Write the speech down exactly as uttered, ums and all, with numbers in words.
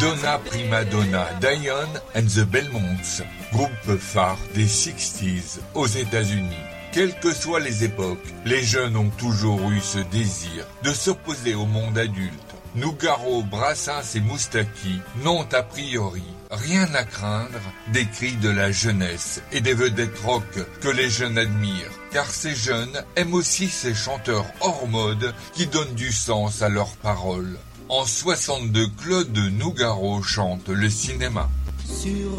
Donna Prima Donna, Diane and the Belmonts, groupe phare des sixties aux États-Unis. Quelles que soient les époques, les jeunes ont toujours eu ce désir de s'opposer au monde adulte. Nougaro, Brassens et Moustaki n'ont a priori rien à craindre des cris de la jeunesse et des vedettes rock que les jeunes admirent, car ces jeunes aiment aussi ces chanteurs hors mode qui donnent du sens à leurs paroles. En soixante-deux, Claude Nougaro chante le cinéma. Sur